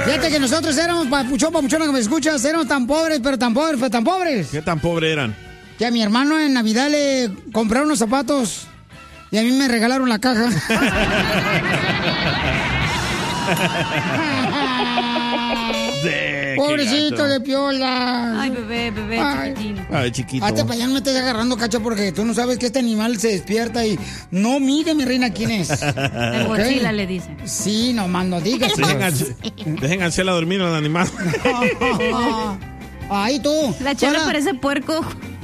Fíjate que nosotros éramos, papuchona que me escuchas, éramos tan pobres, pero tan pobres. ¿Qué tan pobres eran? Que a mi hermano en Navidad le compraron unos zapatos y a mí me regalaron la caja. Pobrecito de Piola. Ay, bebé, chiquitín. Ay, chiquito. Hazte para allá, no me estés agarrando, Cacha, porque tú no sabes que este animal se despierta y no mire, mi reina, quién es. El Godzilla le dice. Sí, nomás no digas. Dejen a Chela dormir al animal. Ay, tú. La Chela parece puerco.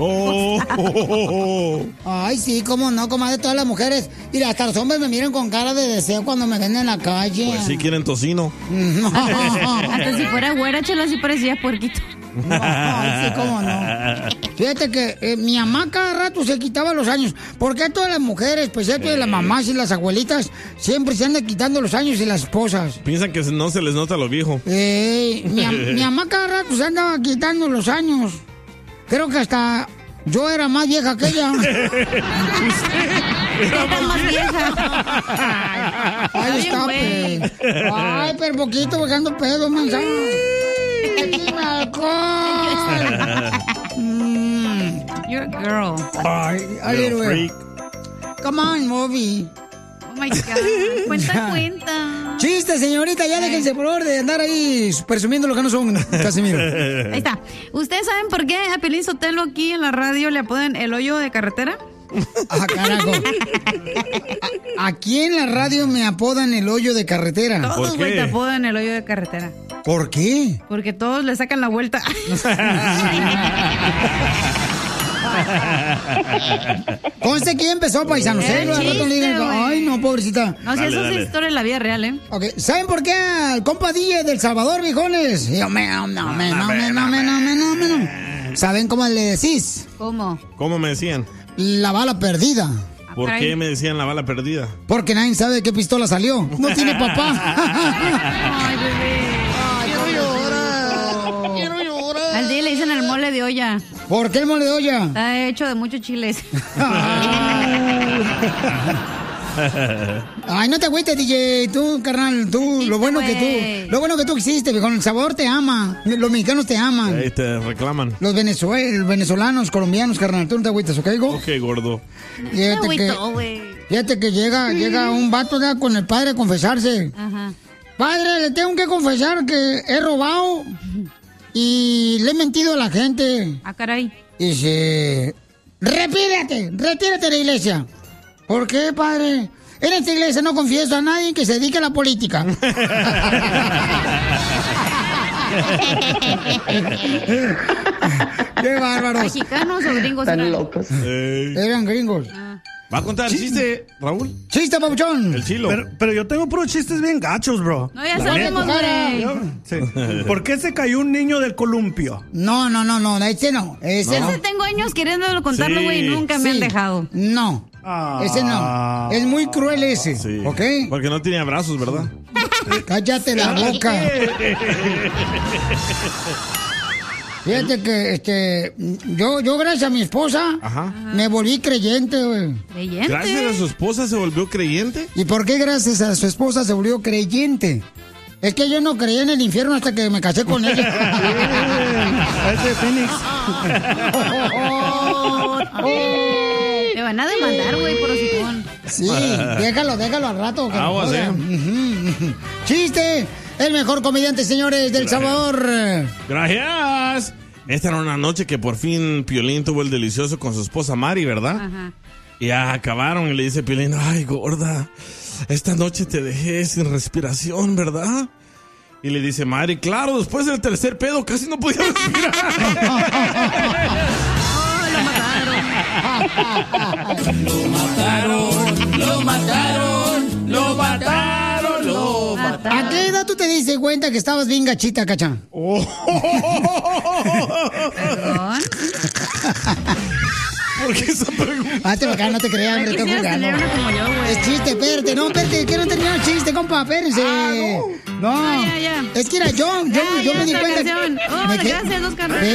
Ay, sí, cómo no, comadre, todas las mujeres. Y hasta los hombres me miran con cara de deseo cuando me ven en la calle. Pues sí quieren tocino. Hasta si fuera güera, Chela, sí parecía puerquito. No, sí, cómo no. Fíjate que mi mamá cada rato se quitaba los años. ¿Por qué todas las mujeres, especialmente las mamás y las abuelitas, siempre se andan quitando los años y las esposas? Piensan que no se les nota lo viejo. Mi mamá cada rato se andaba quitando los años. Creo que hasta yo era más vieja que ella. Era más vieja. Ay, está, ay, pero poquito bajando pedo, manzana. ¡Dime alcohol! You're a girl. Ay, a little freak. Come on, movie. Oh my God. Cuenta. Chiste, señorita, ya déjense por favor de andar ahí presumiendo lo que no son, Casimiro. Ahí está. ¿Ustedes saben por qué a Piolín Sotelo aquí en la radio le apodan el hoyo de carretera? Ah, carajo. Aquí en la radio me apodan el hoyo de carretera. Todos, güey, te apodan el hoyo de carretera. ¿Por qué? Porque todos le sacan la vuelta. Conste quién empezó, paisanos. Ay, no, pobrecita. No, si eso es historia de la vida real, ¿eh? Ok, ¿saben por qué al compa DJ del Salvador, viejones? ¿Saben cómo le decís? ¿Cómo? ¿Cómo me decían? La bala perdida. ¿Por qué me decían la bala perdida? Porque nadie sabe de qué pistola salió. No tiene papá. Ay, bebé. Quiero llorar. Al día le dicen el mole de olla. ¿Por qué el mole de olla? Está hecho de muchos chiles. Ay, no te agüites, DJ. Tú, carnal, tú, lo bueno que tú hiciste, viejo. El sabor te ama. Los mexicanos te aman. Ahí te reclaman. Los venezolanos, colombianos, carnal. Tú no te agüites, ¿ok, go? Ok, gordo. Fíjate que llega un vato ya con el padre a confesarse. Ajá. Padre, le tengo que confesar que he robado y le he mentido a la gente. Ah, caray. Dice, retírate de la iglesia. ¿Por qué, padre? En esta iglesia no confieso a nadie que se dedique a la política. ¡Qué bárbaros! ¿Mexicanos o gringos? Están locos. Eran gringos. ¿Va a contar el chiste, Raúl? ¡Chiste, papuchón! El chilo. Pero yo tengo puros chistes bien gachos, bro. No, ya sabemos, güey. Sí. ¿Por qué se cayó un niño del columpio? No, ese no. Ese tengo años queriéndolo contarlo, güey, y nunca me han dejado. No. Ese no. Es muy cruel ese. Sí. ¿Ok? Porque no tenía brazos, ¿verdad? Cállate la boca. Fíjate que yo gracias a mi esposa me volví creyente, güey. ¿Creyente? ¿Gracias a su esposa se volvió creyente? ¿Y por qué gracias a su esposa se volvió creyente? Es que yo no creía en el infierno hasta que me casé con ella. Ese Phoenix. Me van a demandar, güey, por hocicón. Sí, déjalo al rato. ¡Chiste! El mejor comediante, señores, del Salvador. Gracias. Esta era una noche que por fin Piolín tuvo el delicioso con su esposa Mari, ¿verdad? Ajá. Y ya acabaron y le dice Piolín, ay, gorda, esta noche te dejé sin respiración, ¿verdad? Y le dice Mari, claro, después del tercer pedo casi no podía respirar. Lo mataron. ¿A qué edad tú te diste cuenta que estabas bien gachita, Cacha? ¿Perdón? ¿Por qué esa pregunta? Hazte acá, no te creas, hombre, estoy jugando. Es chiste, espérate, que no terminó el chiste, compa, espérense. No. Ya. Es que era yo me di cuenta. Gracias, Oscar.